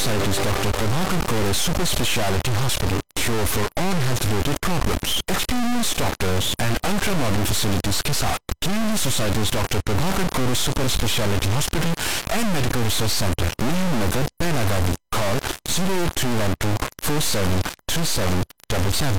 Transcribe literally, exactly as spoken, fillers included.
Society's Doctor Prabhakar Kore Super Speciality Hospital, cure for all health-related problems, experienced doctors and ultra-modern facilities के साथ Cleanly Society's Doctor Prabhakar Kore Super Speciality Hospital and Medical Research Center, Neem Nagar, Belagavi. Call zero eight three one two four seven three seven seven seven.